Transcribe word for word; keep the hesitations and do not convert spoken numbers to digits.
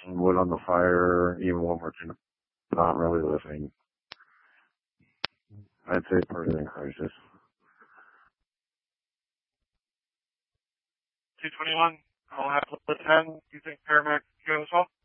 wood on the fire, even when we're not really living. I'd say person in crisis. two twenty-one, I'll have to ten. Do you think paramedics go as well?